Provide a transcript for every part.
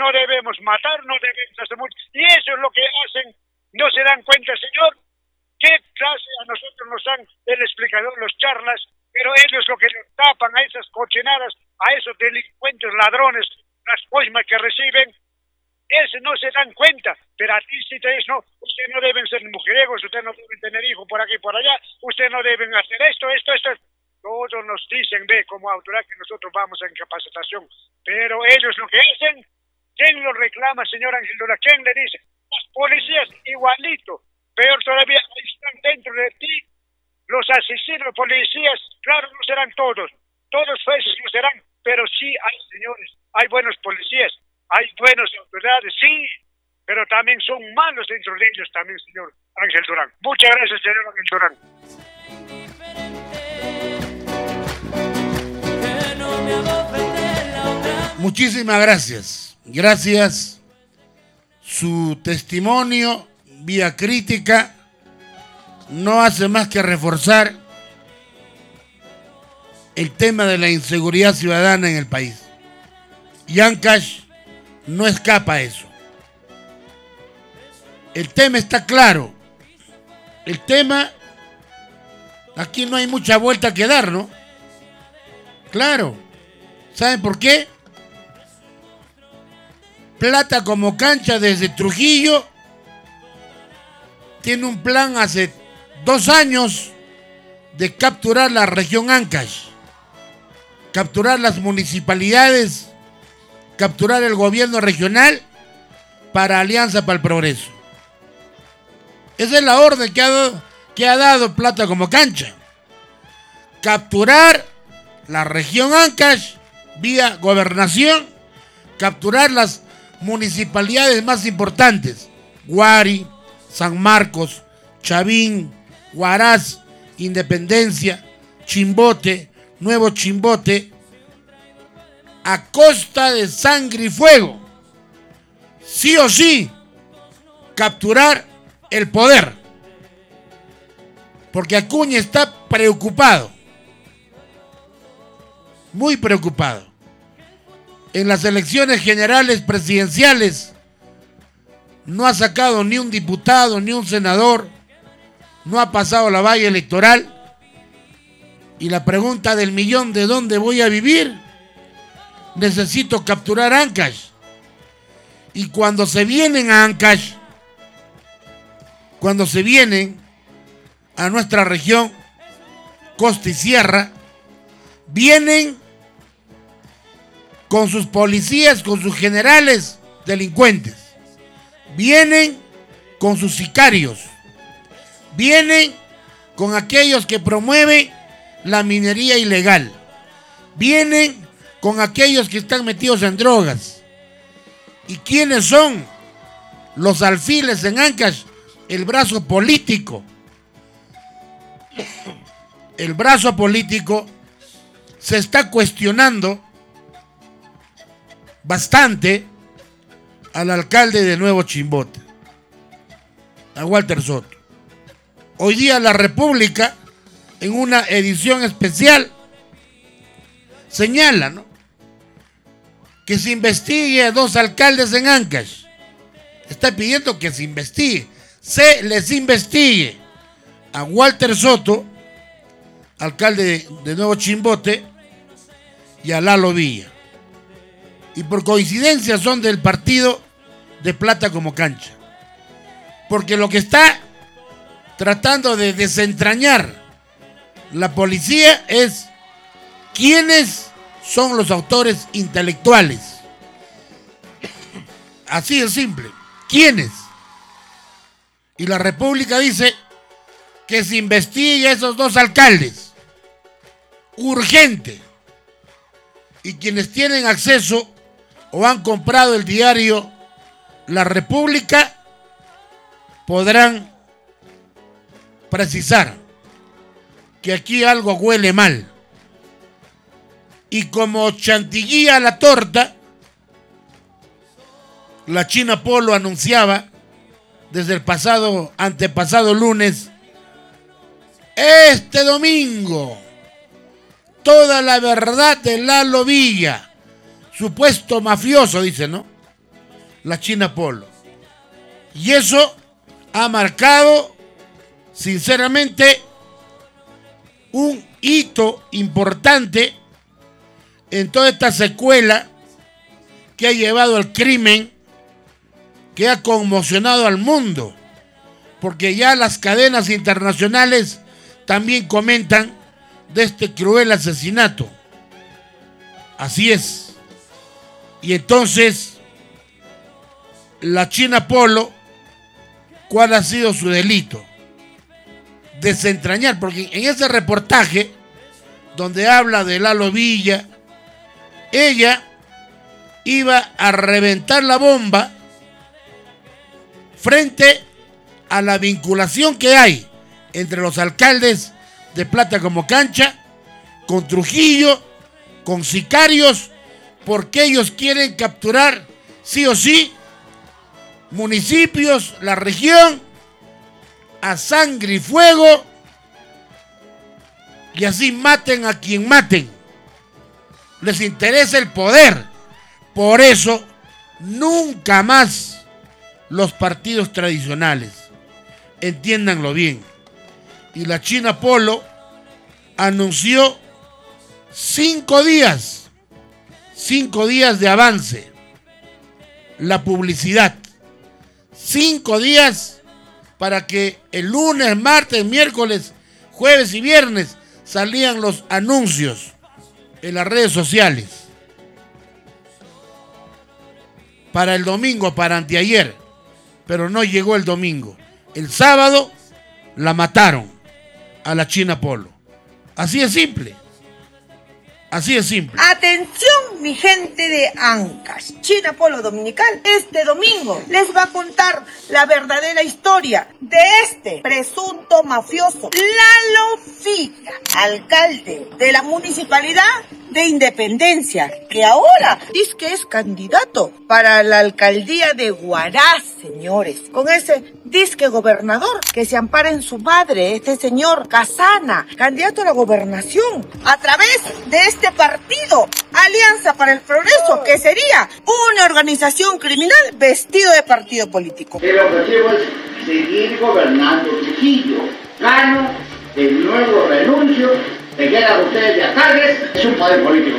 no debemos matar, no debemos hacer mucho. Y eso es lo que hacen. ¿No se dan cuenta, señor? ¿Qué clase a nosotros nos dan el explicador, los charlas? Pero ellos lo que nos tapan a esas cochinadas, a esos delincuentes, ladrones, las coimas que reciben, eso no se dan cuenta. Pero a ti sí te dice, no, usted no deben ser mujeriegos, usted no deben tener hijos por aquí y por allá, usted no deben hacer esto. Todos nos dicen, ve, como autoridad que nosotros vamos en capacitación. Pero ellos lo que hacen, ¿quién lo reclama, señor Ángel Durán? ¿Quién le dice? Los policías igualito. Peor todavía, están dentro de ti los asesinos, policías. Claro, no serán todos jueces no serán, pero sí hay, señores, hay buenos policías, hay buenas autoridades, sí, pero también son malos dentro de ellos también, señor Ángel Durán. Muchas gracias, señor Ángel Durán. Muchísimas gracias. Gracias. Su testimonio vía crítica no hace más que reforzar el tema de la inseguridad ciudadana en el país. Y Ancash no escapa a eso. El tema está claro. El tema, aquí no hay mucha vuelta que dar, ¿no? Claro. ¿Saben por qué? Plata como Cancha desde Trujillo tiene un plan hace 2 años de capturar la región Ancash, capturar las municipalidades, capturar el gobierno regional para Alianza para el Progreso. Esa es la orden que ha dado Plata como Cancha. Capturar la región Ancash vía gobernación, capturar las municipalidades más importantes: Guari, San Marcos, Chavín, Huaraz, Independencia, Chimbote, Nuevo Chimbote, a costa de sangre y fuego. Sí o sí, capturar el poder. Porque Acuña está preocupado, muy preocupado. En las elecciones generales presidenciales no ha sacado ni un diputado, ni un senador, no ha pasado la valla electoral. Y la pregunta del millón: ¿de dónde voy a vivir? Necesito capturar Ancash. Y cuando se vienen a Ancash, cuando se vienen a nuestra región, costa y sierra, vienen con sus policías, con sus generales delincuentes, vienen con sus sicarios, vienen con aquellos que promueven la minería ilegal, vienen con aquellos que están metidos en drogas. ¿Y quiénes son los alfiles en Ancash? El brazo político. El brazo político se está cuestionando bastante al alcalde de Nuevo Chimbote, a Walter Soto. Hoy día la República, en una edición especial, señala, ¿no?, que se investigue a 2 alcaldes en Ancash. Está pidiendo que se investigue. Se les investigue a Walter Soto, alcalde de Nuevo Chimbote, y a Lalo Villa. Y por coincidencia son del partido de Plata como Cancha. Porque lo que está tratando de desentrañar la policía es quiénes son los autores intelectuales. Así de simple. ¿Quiénes? Y la República dice que se investigue a esos 2 alcaldes. Urgente. Y quienes tienen acceso o han comprado el diario La República podrán precisar que aquí algo huele mal. Y como chantilly a la torta, la China Polo anunciaba desde el antepasado lunes: este domingo, toda la verdad de Lalo Villa, supuesto mafioso, dice, ¿no?, la China Polo. Y eso ha marcado, sinceramente, un hito importante en toda esta secuela que ha llevado al crimen, que ha conmocionado al mundo, porque ya las cadenas internacionales también comentan de este cruel asesinato. Así es. Y entonces, la China Polo, ¿cuál ha sido su delito? Desentrañar, porque en ese reportaje donde habla de Lalo Villa, ella iba a reventar la bomba frente a la vinculación que hay entre los alcaldes de Plata como Cancha, con Trujillo, con sicarios, porque ellos quieren capturar sí o sí municipios, la región, a sangre y fuego, y así maten a quien maten. Les interesa el poder. Por eso, nunca más los partidos tradicionales, entiéndanlo bien. Y la China Polo anunció 5 días de avance. La publicidad. 5 días para que el lunes, martes, miércoles, jueves y viernes salían los anuncios en las redes sociales. Para el domingo, para anteayer, pero no llegó el domingo. El sábado la mataron a la China Polo. Así es simple. Así es simple. Atención, mi gente de Ancash. China Polo Dominical, este domingo les va a contar la verdadera historia de este presunto mafioso, Lalo Villa, alcalde de la municipalidad de Independencia, que ahora dice que es candidato para la alcaldía de Huaraz, señores. Con ese disque gobernador que se ampara en su madre, este señor Casana, candidato a la gobernación, a través de este partido, Alianza para el Progreso, que sería una organización criminal vestido de partido político. El objetivo es seguir gobernando Trujillo. Gano, de nuevo renuncio, me quedan ustedes de alcaldes, es un poder político,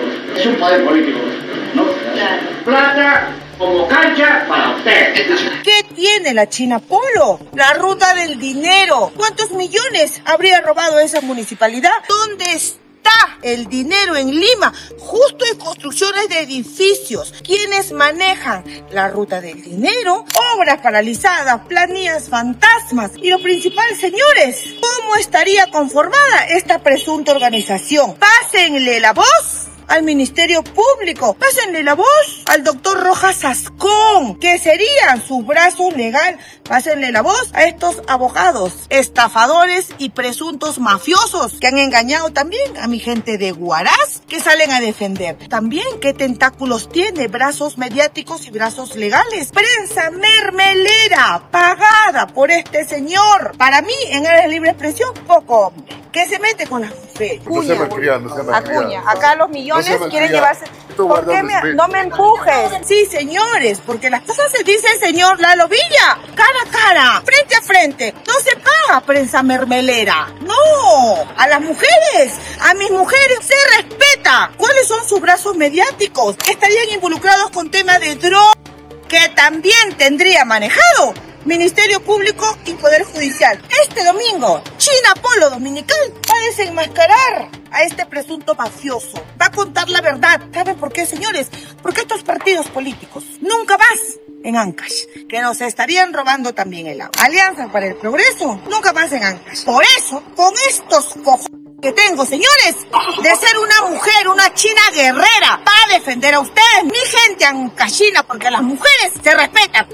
¿no? Claro. Plata como cancha para ustedes. ¿Qué tiene la China Polo? La ruta del dinero. ¿Cuántos millones habría robado esa municipalidad? ¿Dónde está el dinero en Lima? Justo en construcciones de edificios. ¿Quiénes manejan la ruta del dinero? Obras paralizadas, planillas fantasmas. Y lo principal, señores, ¿cómo estaría conformada esta presunta organización? Pásenle la voz al Ministerio Público, pásenle la voz al doctor Rojas Ascón, que sería su brazo legal. Pásenle la voz a estos abogados, estafadores y presuntos mafiosos que han engañado también a mi gente de Huaraz, que salen a defender. También, ¿qué tentáculos tiene? Brazos mediáticos y brazos legales. Prensa mermelera, pagada por este señor. Para mí, en áreas de libre expresión, poco hombre. ¿Qué se mete con las mujeres? Acuña, acá los millones quieren llevarse. ¿Por qué no me empujes? Sí, señores, porque las cosas se dice el señor Lalo Villa, cara a cara, frente a frente. No se paga prensa mermelera. No, a las mujeres, a mis mujeres se respeta. ¿Cuáles son sus brazos mediáticos? Estarían involucrados con temas de droga, que también tendría manejado Ministerio Público y Poder Judicial. Este domingo, China Polo Dominical va a desenmascarar a este presunto mafioso. Va a contar la verdad. ¿Saben por qué, señores? Porque estos partidos políticos nunca más en Ancash, que nos estarían robando también el agua. Alianza para el Progreso, nunca más en Ancash. Por eso, con estos cojones que tengo, señores, de ser una mujer, una china guerrera, para defender a ustedes, mi gente ancashina, porque las mujeres se respetan.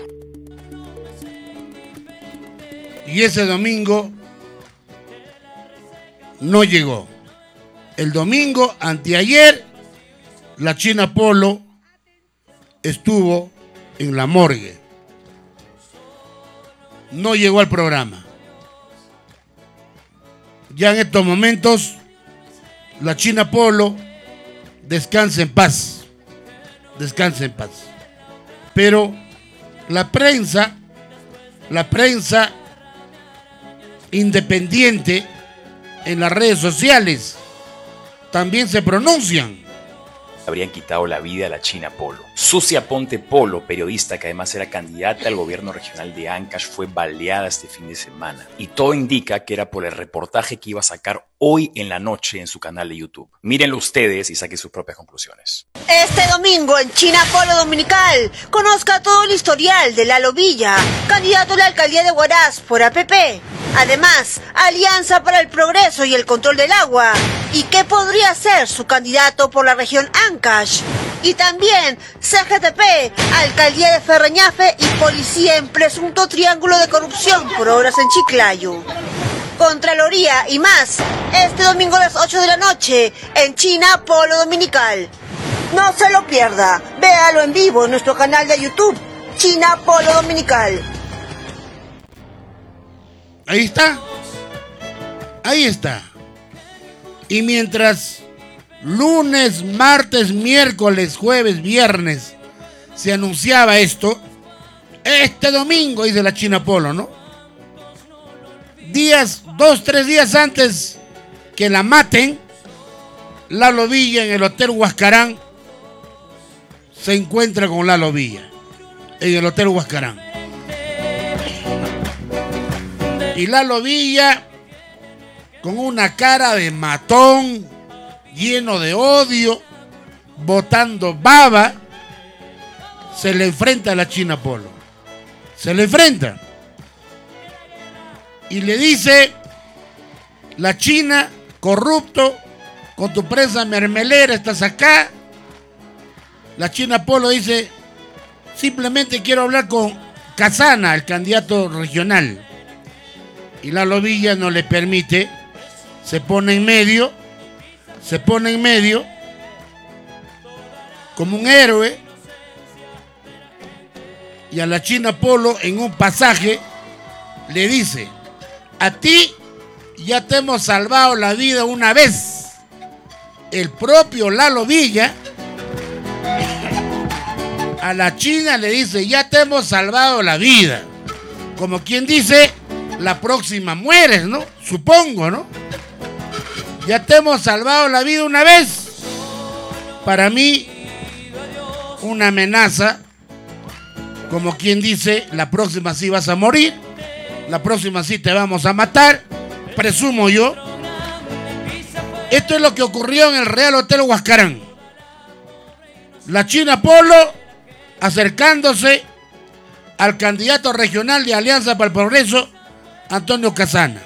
Y ese domingo no llegó. El domingo, anteayer, la China Polo estuvo en la morgue. No llegó al programa. Ya en estos momentos, la China Polo descansa en paz. Descansa en paz. Pero la prensa independiente en las redes sociales también se pronuncian. Habrían quitado la vida a la China Polo. Sucia Ponte Polo, periodista que además era candidata al gobierno regional de Ancash, fue baleada este fin de semana. Y todo indica que era por el reportaje que iba a sacar hoy en la noche en su canal de YouTube. Mírenlo ustedes y saquen sus propias conclusiones. Este domingo en China Polo Dominical, conozca todo el historial de Lalo Villa, candidato a la alcaldía de Huaraz por APP. Además, Alianza para el Progreso y el Control del Agua. ¿Y qué podría ser su candidato por la región Ancash? Y también CGTP, Alcaldía de Ferreñafe y Policía en presunto triángulo de corrupción por obras en Chiclayo. Contraloría y más, este domingo a las 8 de la noche en China Polo Dominical. No se lo pierda, véalo en vivo en nuestro canal de YouTube, China Polo Dominical. Ahí está. Ahí está. Y mientras lunes, martes, miércoles, jueves, viernes se anunciaba esto, este domingo, dice la China Polo, ¿no? 2-3 días antes que la maten, Lalo Villa en el Hotel Huascarán se encuentra con Lalo Villa en el Hotel Huascarán. Y Lalo Villa, con una cara de matón, lleno de odio, botando baba, se le enfrenta a la China Polo. Se le enfrenta. Y le dice, la China, corrupto, con tu prensa mermelera estás acá. La China Polo dice, simplemente quiero hablar con Casana, el candidato regional. Y Lalo Villa no le permite, se pone en medio, como un héroe, y a la China Polo en un pasaje le dice, a ti ya te hemos salvado la vida una vez. El propio Lalo Villa a la China le dice, ya te hemos salvado la vida. Como quien dice, la próxima mueres, ¿no? Supongo, ¿no? Ya te hemos salvado la vida una vez. Para mí, una amenaza, como quien dice, la próxima sí vas a morir, la próxima sí te vamos a matar, presumo yo. Esto es lo que ocurrió en el Real Hotel Huascarán. La China Polo acercándose al candidato regional de Alianza para el Progreso, Antonio Casana.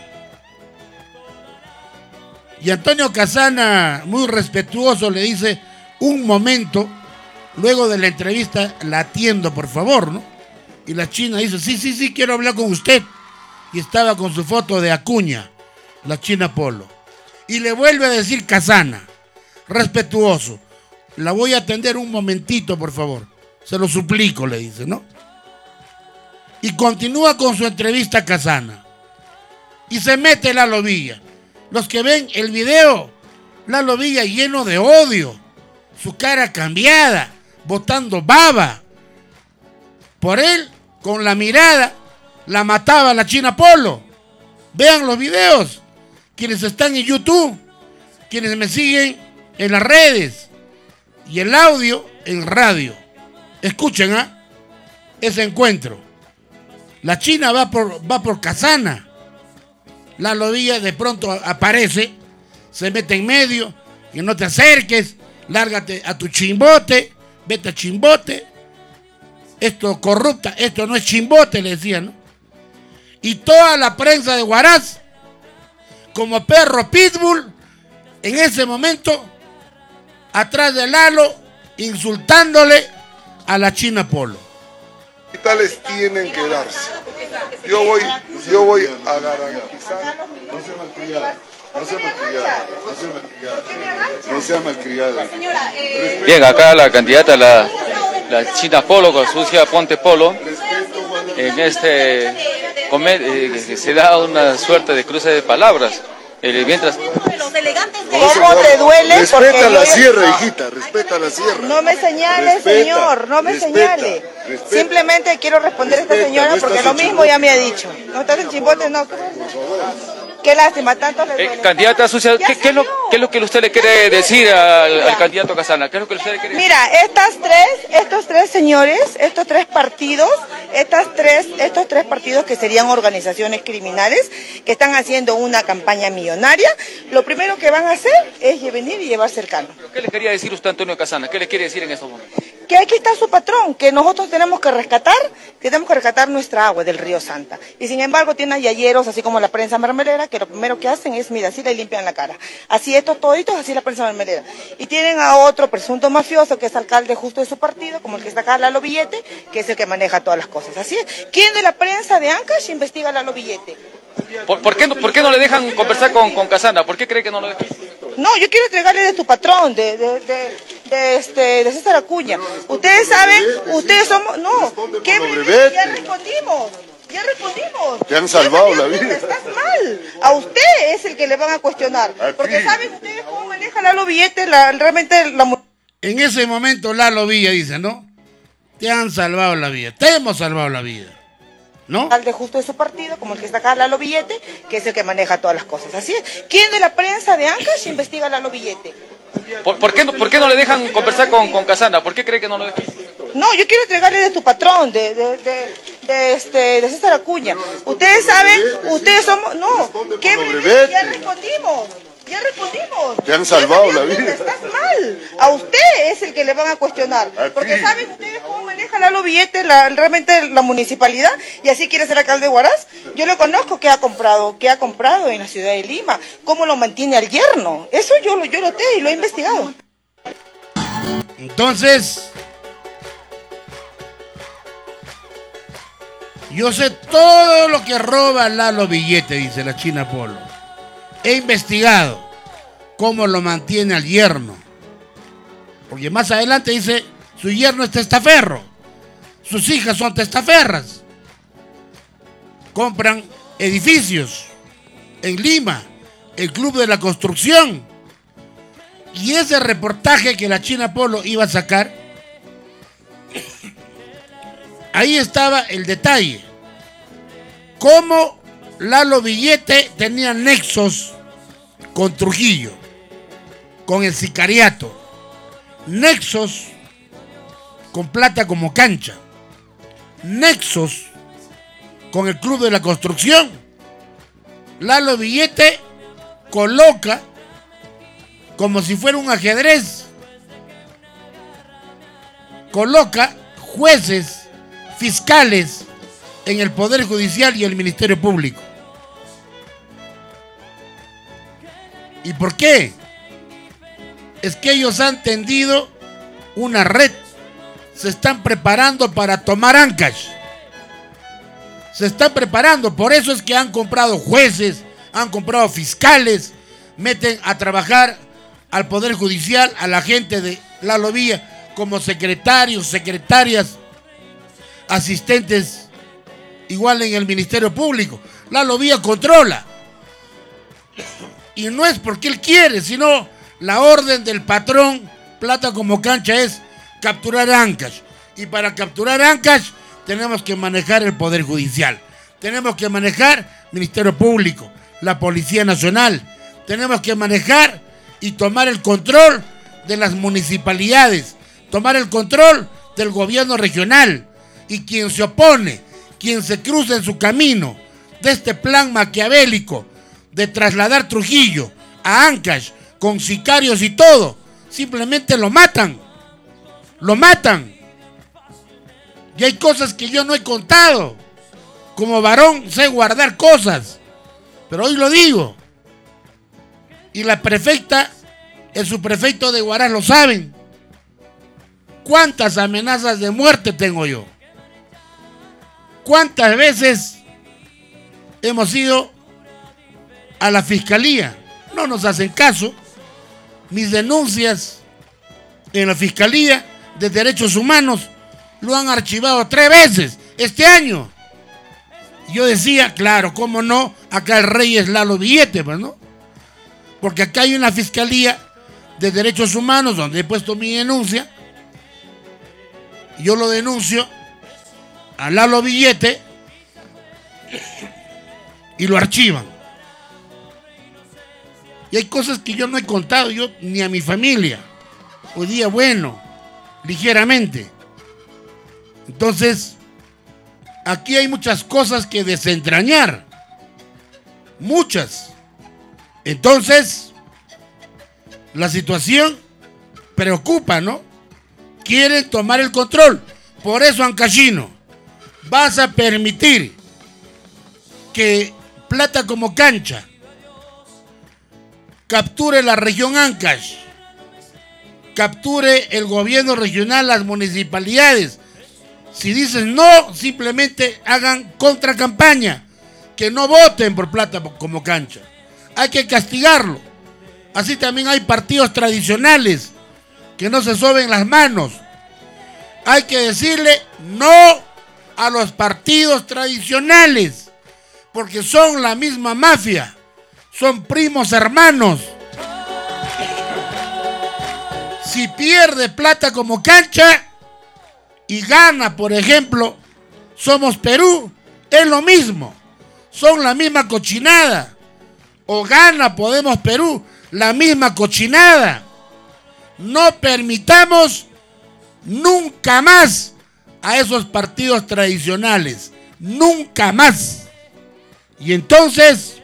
Y Antonio Casana, muy respetuoso, le dice, un momento, luego de la entrevista, la atiendo, por favor, ¿no? Y la China dice, sí, quiero hablar con usted. Y estaba con su foto de Acuña, la China Polo. Y le vuelve a decir Casana, respetuoso, la voy a atender un momentito, por favor. Se lo suplico, le dice, ¿no? Y continúa con su entrevista Casana. Y se mete Lalo Villa. Los que ven el video, Lalo Villa lleno de odio, su cara cambiada, botando baba. Por él, con la mirada, la mataba la China Polo. Vean los videos, quienes están en YouTube, quienes me siguen en las redes, y el audio en radio. Escuchen, ese encuentro. La China va por Casana. Lalo Villa de pronto aparece, se mete en medio, que no te acerques, lárgate a tu chimbote, vete a chimbote. Esto corrupta, esto no es chimbote, le decían, ¿no? Y toda la prensa de Huaraz, como perro pitbull, en ese momento, atrás de Lalo, insultándole a la China Polo. Tales tienen que darse. Yo voy a garantizar. No sea malcriada. Bien, acá la candidata, la China Polo con Sucia Ponte Polo, en se da una suerte de cruce de palabras. Mientras Los elegantes ¿Cómo te duele? Respeta la sierra, hijita, respeta la sierra. No me señale, señor, no me señale. Simplemente quiero responder a esta señora porque lo mismo ya me ha dicho. No estás en chimbote, no. Qué lástima, tanto le duele. Candidata Sucia, ¿qué es lo que usted le quiere decir al candidato Casana? ¿Qué es lo que usted le quiere decir? Mira, estos tres señores, estos tres partidos que serían organizaciones criminales que están haciendo una campaña millonaria, lo primero que van a hacer es venir y llevar cercano. ¿Qué le quería decir usted a Antonio Casana? ¿Qué le quiere decir en estos momentos? Que aquí está su patrón, que nosotros tenemos que rescatar nuestra agua del río Santa. Y sin embargo tiene yayeros, así como la prensa mermelera, que lo primero que hacen es, mira, así le limpian la cara. Así estos toditos, así la prensa mermelera. Y tienen a otro presunto mafioso, que es alcalde justo de su partido, como el que está acá, Lalo Villete, que es el que maneja todas las cosas. Así es. ¿Quién de la prensa de Ancash investiga a Lalo Villete? ¿Por qué no le dejan conversar con Casana? ¿Por qué cree que no lo dejan? No, yo quiero entregarle de tu patrón, de César Acuña. Ustedes saben, ustedes somos, no, ¿qué brevete? Ya respondimos. Te han salvado la vida. Estás mal. A usted es el que le van a cuestionar. Porque saben ustedes cómo maneja Lalo Villete, realmente la... En ese momento Lalo Villa dice, ¿no? Te han salvado la vida, te hemos salvado la vida, ¿no? Alcalde justo de su partido, como el que está acá, Lalo Villete, que es el que maneja todas las cosas. Así es. ¿Quién de la prensa de Ancash investiga a Lalo Villete? ¿Por qué no le dejan conversar con Casana? ¿Por qué cree que no lo dejan? No, yo quiero entregarle de tu patrón, de César Acuña. Ustedes saben, ustedes somos, no, ¿qué brevete? Ya respondimos. Te han salvado la vida. Estás mal. A usted es el que le van a cuestionar. Porque saben ustedes cómo maneja Lalo Villete, realmente la municipalidad, y así quiere ser alcalde de Huaraz. Yo lo conozco, que ha comprado en la ciudad de Lima, cómo lo mantiene al yerno. Eso yo lo sé y lo he investigado. Entonces, yo sé todo lo que roba Lalo Villete, dice la China Polo. He investigado cómo lo mantiene al yerno. Porque más adelante dice, su yerno es testaferro. Sus hijas son testaferras. Compran edificios en Lima, el Club de la Construcción. Y ese reportaje que la China Polo iba a sacar, ahí estaba el detalle. Cómo Lalo Villete tenía nexos con Trujillo, con el sicariato, nexos con plata como cancha, nexos con el Club de la Construcción. Lalo Villete coloca, como si fuera un ajedrez, coloca jueces, fiscales en el Poder Judicial y el Ministerio Público. ¿Y por qué? Es que ellos han tendido una red, se están preparando para tomar Ancash. Se están preparando, por eso es que han comprado jueces, han comprado fiscales, meten a trabajar al Poder Judicial, a la gente de Lalo Villa, como secretarios, secretarias, asistentes, igual en el Ministerio Público. Lalo Villa controla. Y no es porque él quiere, sino la orden del patrón, plata como cancha, es capturar Ancash. Y para capturar Ancash tenemos que manejar el Poder Judicial. Tenemos que manejar Ministerio Público, la Policía Nacional. Tenemos que manejar y tomar el control de las municipalidades, tomar el control del gobierno regional. Y quien se opone, quien se cruza en su camino de este plan maquiavélico de trasladar Trujillo a Ancash con sicarios y todo, simplemente lo matan. Lo matan. Y hay cosas que yo no he contado. Como varón sé guardar cosas, pero hoy lo digo. Y la prefecta, el subprefecto de Huaraz lo saben. ¿Cuántas amenazas de muerte tengo yo? ¿Cuántas veces hemos ido a la fiscalía? No nos hacen caso. Mis denuncias en la Fiscalía de Derechos Humanos lo han archivado 3 veces este año. Yo decía, claro, cómo no, acá el rey es Lalo Villete, pues, ¿no? Porque acá hay una Fiscalía de Derechos Humanos donde he puesto mi denuncia. Yo lo denuncio a Lalo Billete y lo archivan. Y hay cosas que yo no he contado, yo ni a mi familia. Hoy día, bueno, ligeramente. Entonces, aquí hay muchas cosas que desentrañar. Muchas. Entonces, la situación preocupa, ¿no? Quieren tomar el control. Por eso, Ancashino, vas a permitir que Plata como Cancha capture la región Ancash, capture el gobierno regional, las municipalidades. Si dicen no, simplemente hagan contracampaña, que no voten por Plata como Cancha. Hay que castigarlo. Así también hay partidos tradicionales que no se soben las manos. Hay que decirle no a los partidos tradicionales, porque son la misma mafia, son primos hermanos. Si pierde Plata como Cancha y gana, por ejemplo, Somos Perú, es lo mismo, son la misma cochinada. O gana Podemos Perú, la misma cochinada. No permitamos nunca más a esos partidos tradicionales, nunca más. Y entonces,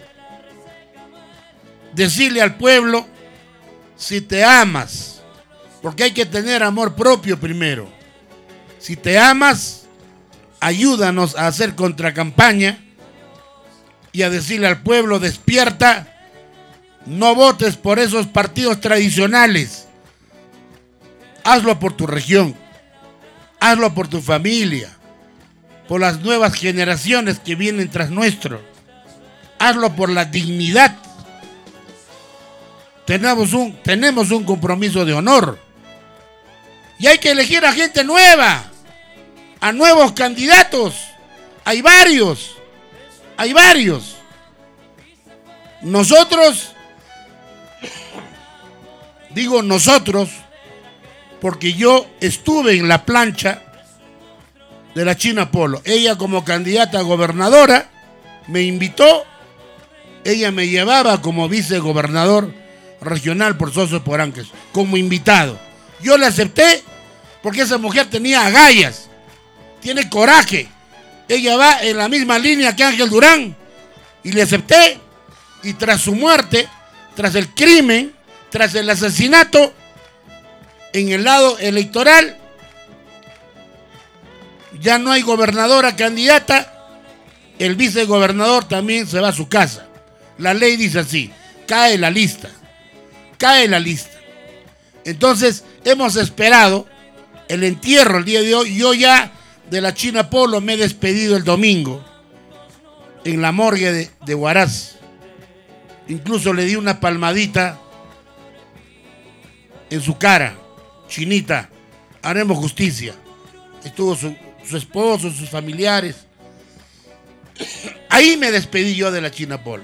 decirle al pueblo, si te amas, porque hay que tener amor propio primero. Si te amas, ayúdanos a hacer contracampaña y a decirle al pueblo, despierta, no votes por esos partidos tradicionales. Hazlo por tu región, hazlo por tu familia, por las nuevas generaciones que vienen tras nuestro. Hazlo por la dignidad. Tenemos un compromiso de honor. Y hay que elegir a gente nueva, a nuevos candidatos. Hay varios. Nosotros, digo nosotros, porque yo estuve en la plancha de la China Polo. Ella como candidata a gobernadora me invitó, ella me llevaba como vicegobernador regional por Socios por Ancash, como invitado. Yo le acepté porque esa mujer tenía agallas, tiene coraje. Ella va en la misma línea que Ángel Durán y le acepté. Y tras su muerte, tras el crimen, tras el asesinato, en el lado electoral, ya no hay gobernadora candidata, el vicegobernador también se va a su casa. La ley dice así, cae la lista. Entonces, hemos esperado el entierro el día de hoy. Yo ya de la China Polo me he despedido el domingo en la morgue de Huaraz. Incluso le di una palmadita en su cara. Chinita, haremos justicia. Estuvo su esposo, sus familiares. Ahí me despedí yo de la China Polo.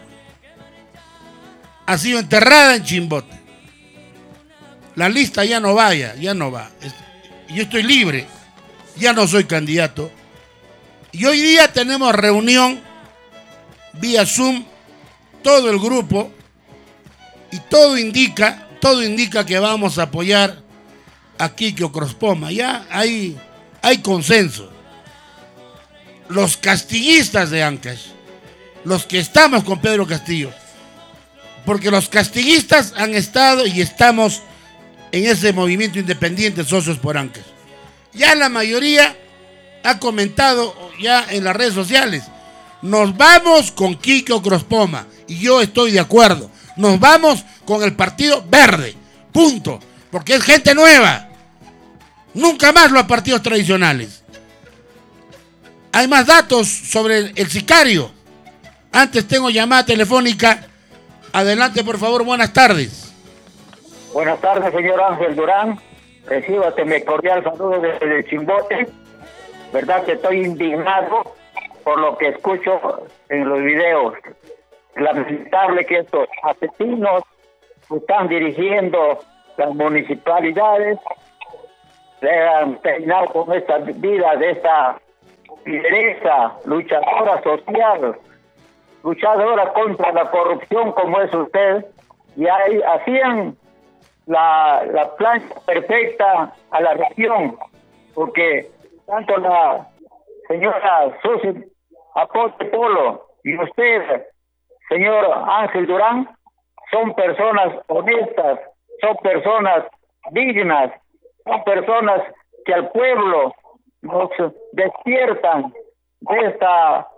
Ha sido enterrada en Chimbote. La lista ya no va. Yo estoy libre, ya no soy candidato. Y hoy día tenemos reunión vía Zoom, todo el grupo, y todo indica que vamos a apoyar a Kiko Krospoma. Ya hay consenso. Los castillistas de Ancash, los que estamos con Pedro Castillo, porque los castillistas han estado y estamos en ese movimiento independiente Socios por Ancash. Ya la mayoría ha comentado ya en las redes sociales, nos vamos con Kiko Krospoma, y yo estoy de acuerdo. Nos vamos con el Partido Verde, punto, porque es gente nueva. Nunca más los partidos tradicionales. Hay más datos sobre el sicario. Antes tengo llamada telefónica. Adelante, por favor, buenas tardes. Buenas tardes, señor Ángel Durán. Recíbate mi cordial saludo desde el Chimbote. Verdad que estoy indignado por lo que escucho en los videos. Lamentable que estos asesinos que están dirigiendo las municipalidades se han terminado con esta vida de esta lideresa, luchadora social, luchadora contra la corrupción como es usted, y ahí hacían la plancha perfecta a la región, porque tanto la señora Susi Aponte Polo y usted, señor Ángel Durán, son personas honestas, son personas dignas, son personas que al pueblo nos despiertan de esta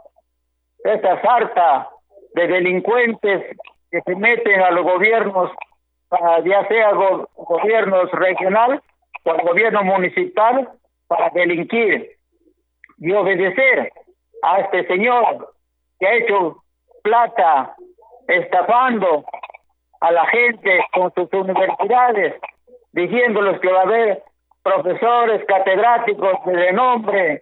sarta de delincuentes que se meten a los gobiernos, ya sea gobiernos regional o el gobierno municipal, para delinquir y obedecer a este señor que ha hecho plata estafando a la gente con sus universidades, diciéndoles que va a haber profesores catedráticos de renombre,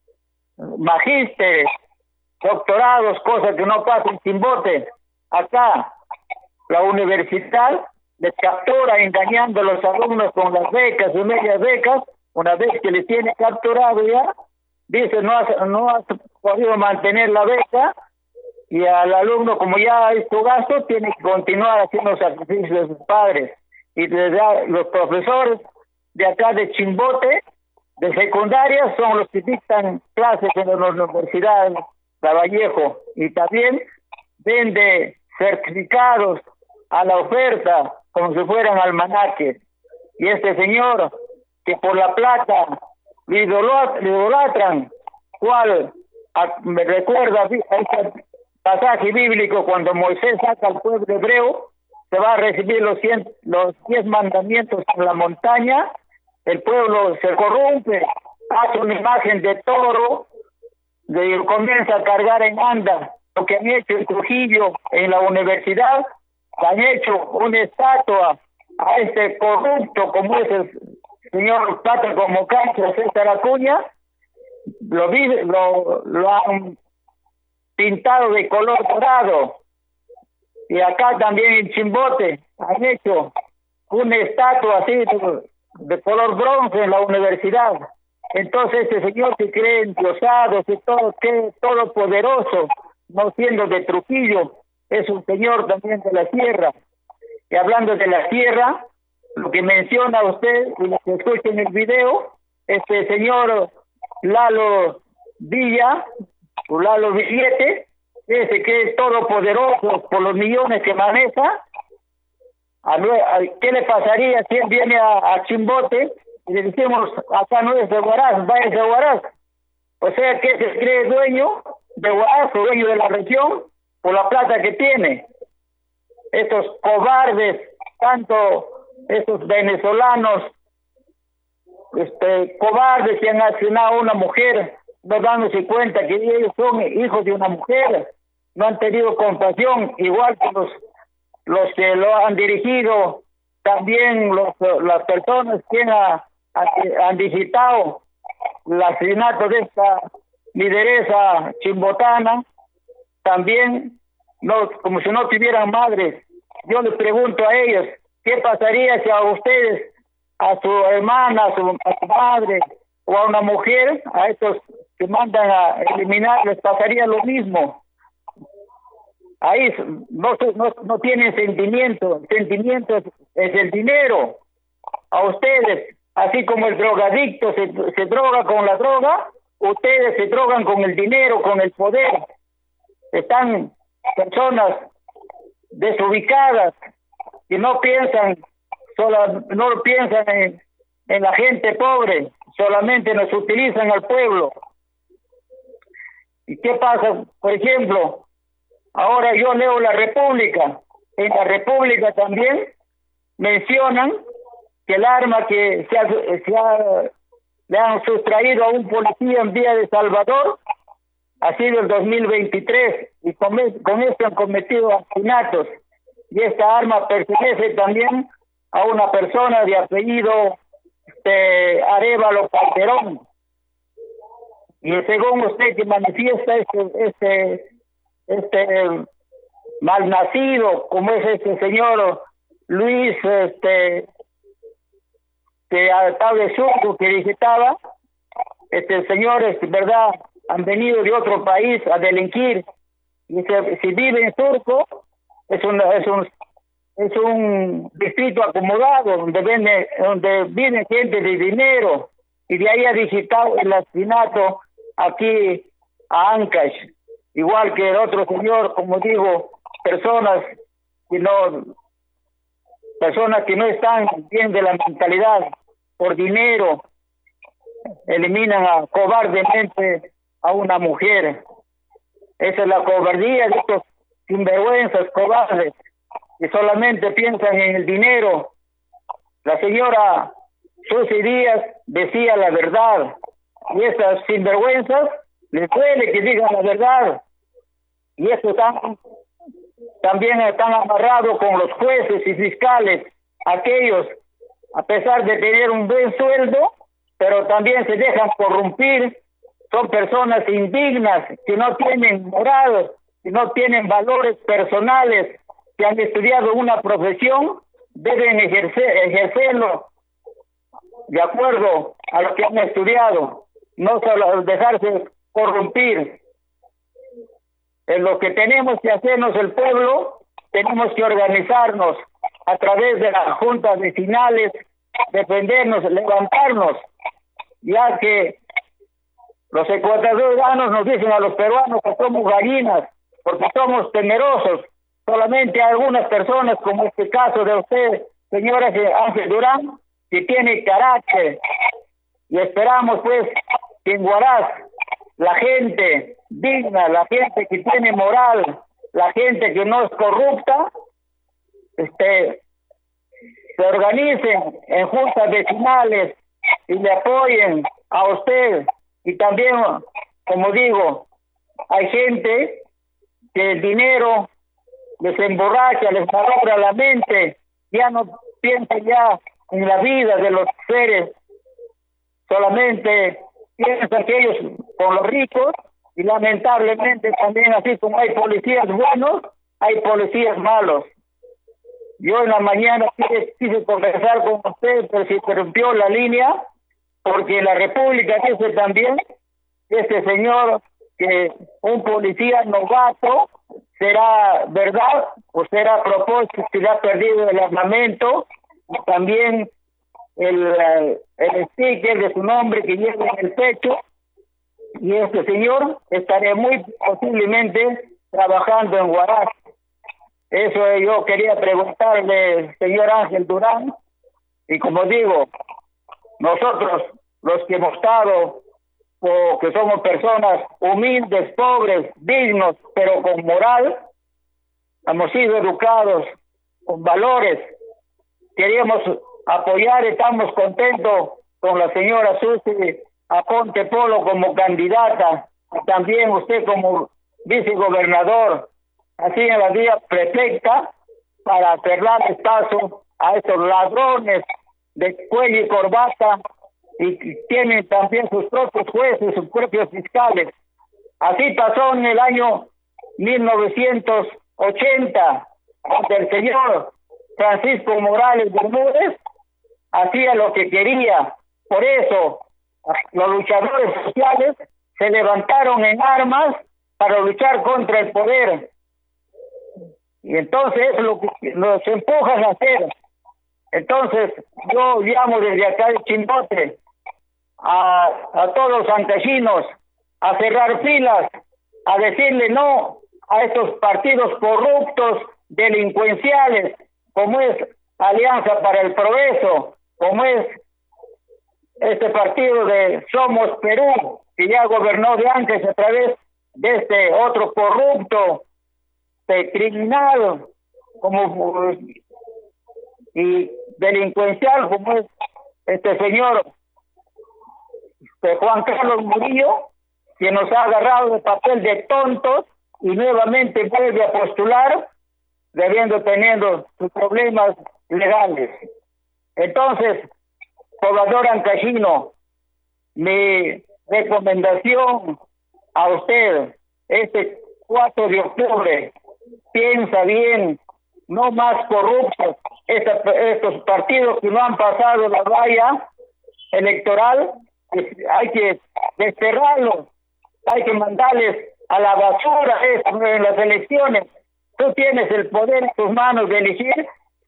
magísteres, doctorados, cosas que no pasan sin bote. Acá la universidad les captura engañando a los alumnos con las becas y medias becas. Una vez que les tiene capturado ya, dice no has podido mantener la beca, y al alumno, como ya es su gasto, tiene que continuar haciendo sacrificios de sus padres. Y los profesores de acá de Chimbote, de secundaria, son los que dictan clases en las universidades de Vallejo, y también vende certificados a la oferta como si fueran almanaques. Y este señor, que por la plata le idolatran, cual me recuerda a este pasaje bíblico cuando Moisés saca al pueblo hebreo, se va a recibir los 10 mandamientos en la montaña, el pueblo se corrompe, hace una imagen de toro, y comienza a cargar en anda. Lo que han hecho en Trujillo, en la universidad, han hecho una estatua a este corrupto como es el señor Pata como Cancha, César Acuña, lo han pintado de color dorado. Y acá también en Chimbote han hecho una estatua así de color bronce en la universidad. Entonces este señor se cree endiosado, que todopoderoso, no siendo de Trujillo, es un señor también de la sierra. Y hablando de la sierra, lo que menciona usted y lo que escucha en el video, este señor Lalo Villa, o Lalo Billete, ese que es todopoderoso por los millones que maneja, ¿qué le pasaría si él viene a Chimbote y le decimos, acá no es de Huaraz, vaya de Huaraz? O sea que se cree dueño de Huaraz, dueño de la región, por la plata que tiene. Estos cobardes, tanto estos venezolanos, cobardes que han asesinado a una mujer, no dándose cuenta que ellos son hijos de una mujer, no han tenido compasión, igual que los que lo han dirigido, también las personas que han visitado el asesinato de esta lideresa chimbotana, también como si no tuvieran madres. Yo les pregunto a ellos, ¿qué pasaría si a ustedes, a su hermana, a su madre o a una mujer, a estos que mandan a eliminar, les pasaría lo mismo? Ahí no tienen sentimiento es el dinero. A ustedes, así como el drogadicto se droga con la droga, ustedes se drogan con el dinero, con el poder. Están personas desubicadas que no piensan en la gente pobre, solamente nos utilizan al pueblo. ¿Y qué pasa? Por ejemplo, ahora yo leo La República. En La República también mencionan que el arma que le han sustraído a un policía en Vía de Salvador ha sido el 2023, y con esto han cometido asesinatos. Y esta arma pertenece también a una persona de apellido Arévalo Calderón. Y según usted que manifiesta este malnacido, como es este señor Luis, que estaba de Surco, que visitaba, señores, ¿verdad? Han venido de otro país a delinquir. Y si vive en Surco, es un distrito acomodado donde viene gente de dinero, y de ahí ha visitado el asesinato aquí a Ancash, igual que el otro señor, como digo, personas que no están bien de la mentalidad, por dinero eliminan cobardemente a una mujer. Esa es la cobardía de estos sinvergüenzas cobardes que solamente piensan en el dinero. La señora Susy Díaz decía la verdad, y esas sinvergüenzas les duele que digan la verdad, y eso también están amarrados con los jueces y fiscales, aquellos, a pesar de tener un buen sueldo, pero también se dejan corrompir. Son personas indignas, que no tienen moral, que no tienen valores personales, que han estudiado una profesión, deben ejercerlo de acuerdo a lo que han estudiado, no solo dejarse corrompir. En lo que tenemos que hacernos el pueblo, tenemos que organizarnos a través de las juntas vecinales, defendernos, levantarnos, ya que los ecuatorianos nos dicen a los peruanos que somos gallinas, porque somos temerosos. Solamente algunas personas, como este caso de usted, señora Ángel Durán, que tiene carácter, y esperamos pues que en Huaraz la gente digna, la gente que tiene moral, la gente que no es corrupta, se organicen en juntas vecinales y le apoyen a usted. Y también, como digo, hay gente que el dinero les emborracha, les malogra la mente, ya no piensan ya en la vida de los seres, solamente piensan que ellos son los ricos, y lamentablemente también, así como hay policías buenos, hay policías malos. Yo en la mañana quise conversar con usted, pero se interrumpió la línea, porque en la República dice también este señor que un policía novato será verdad o será a propósito, será perdido el armamento, y también el sticker de su nombre que lleva en el pecho, y este señor estaría muy posiblemente trabajando en Huaraz. Eso yo quería preguntarle, señor Ángel Durán, y como digo, nosotros los que hemos estado, o que somos personas humildes, pobres, dignos, pero con moral, hemos sido educados con valores, queríamos apoyar, estamos contentos con la señora Susy Aponte Polo como candidata, y también usted como vicegobernador, así en la vía perfecta para cerrar el paso a estos ladrones de cuello y corbata, y tienen también sus propios jueces, sus propios fiscales. Así pasó en el año 1980, donde el señor Francisco Morales Bermúdez hacía lo que quería. Por eso los luchadores sociales se levantaron en armas para luchar contra el poder. Y entonces es lo que nos empujan a hacer. Entonces yo llamo desde acá de Chimbote a todos los ancachinos a cerrar filas, a decirle no a estos partidos corruptos, delincuenciales, como es Alianza para el Progreso, como es este partido de Somos Perú, que ya gobernó de antes a través de este otro corrupto, criminal, como y delincuencial, como es este señor Juan Carlos Murillo, que nos ha agarrado de papel de tontos y nuevamente vuelve a postular, teniendo sus problemas legales. Entonces, poblador ancachino, mi recomendación a usted, este 4 de octubre, piensa bien, no más corruptos, estos partidos que no han pasado la valla electoral, hay que desterrarlos, hay que mandarles a la basura en las elecciones. Tú tienes el poder en tus manos de elegir.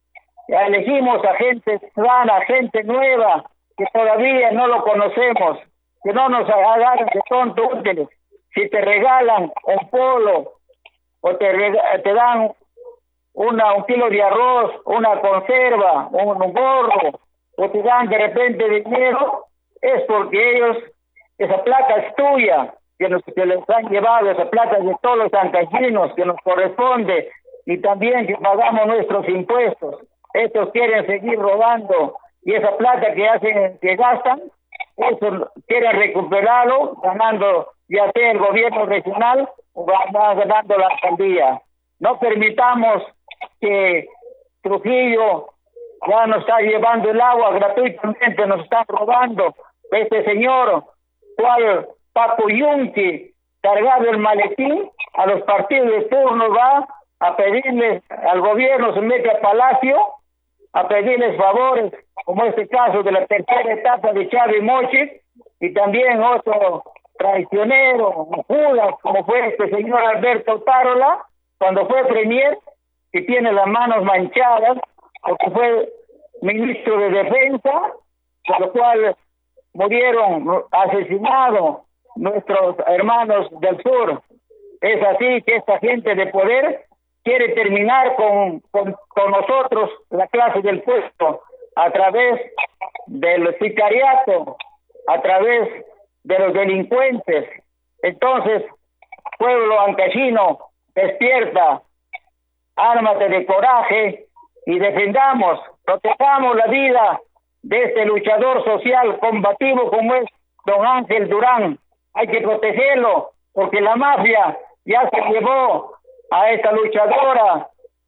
Elegimos a gente sana, gente nueva, que todavía no lo conocemos, que no nos agarren de tontos útiles. Si te regalan un polo o te dan un kilo de arroz, una conserva, un gorro, o te dan de repente dinero, es porque ellos, esa plata es tuya, que les han llevado, esa plata de todos los ancachinos, que nos corresponde, y también que pagamos nuestros impuestos. Estos quieren seguir robando, y esa plata que gastan, eso quieren recuperarlo, ganando ya sea el gobierno regional o ganando la alcaldía. No permitamos que Trujillo ya nos está llevando el agua gratuitamente, nos están robando. Este señor, cual Paco Yunque, cargado el maletín, a los partidos de turno va a pedirles al gobierno, se mete a Palacio a pedirles favores, como este caso de la tercera etapa de Chávez Mochi, y también otro traicionero, Judas, como fue este señor Alberto Tarola, cuando fue premier, que tiene las manos manchadas, porque fue ministro de Defensa, por lo cual murieron asesinados nuestros hermanos del sur. Es así que esta gente de poder quiere terminar con nosotros, la clase del puesto, a través del sicariato, a través de los delincuentes. Entonces, pueblo ancashino, despierta, ármate de coraje y defendamos, protejamos la vida de este luchador social combativo como es don Ángel Durán. Hay que protegerlo, porque la mafia ya se llevó a esta luchadora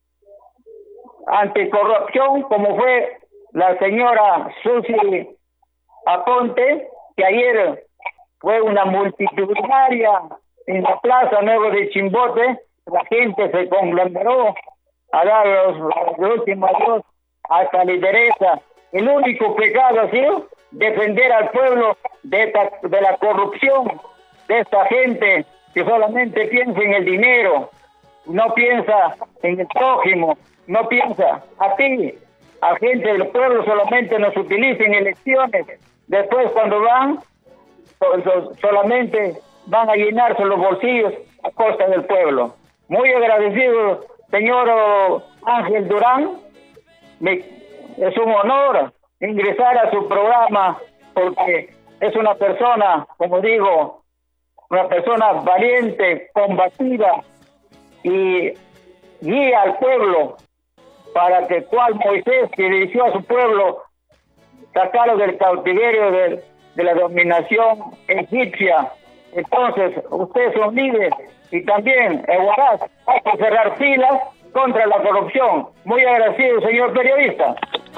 anticorrupción, como fue la señora Susi Aponte, que ayer fue una multitudinaria en la Plaza Nuevo de Chimbote. La gente se conglomeró a dar los últimos adiós a esta lideresa. El único pecado ha sido defender al pueblo de la corrupción, de esta gente que solamente piensa en el dinero, no piensa en el prójimo, no piensa a ti, a gente del pueblo solamente nos utiliza en elecciones. Después cuando van, solamente van a llenarse los bolsillos a costa del pueblo. Muy agradecido, señor Ángel Durán. Es un honor ingresar a su programa porque es una persona, como digo, una persona valiente, combativa y guía al pueblo para que cual Moisés que dirigió a su pueblo sacarlo del cautiverio de la dominación egipcia. Entonces, ustedes son líderes y también en Huaraz hay que cerrar filas contra la corrupción. Muy agradecido, señor periodista.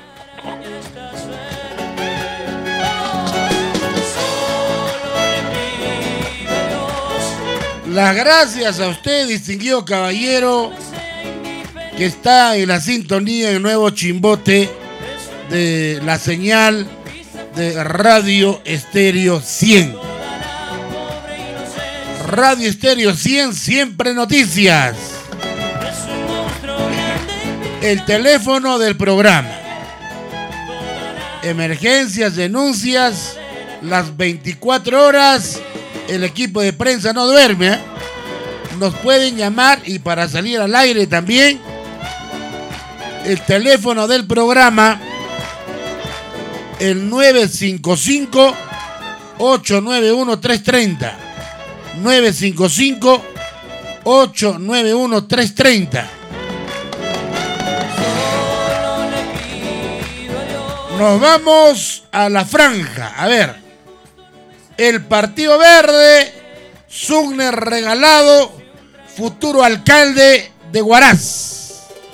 Las gracias a usted, distinguido caballero, que está en la sintonía en Nuevo Chimbote de la señal de Radio Estéreo 100. Radio Estéreo 100, siempre noticias. El teléfono del programa. Emergencias, denuncias, las 24 horas. El equipo de prensa no duerme, ¿eh? Nos pueden llamar y para salir al aire también. El teléfono del programa, el 955-891-330. 955-891-330. Nos vamos a la franja. A ver, el Partido Verde, Sugner regalado, futuro alcalde de Huaraz.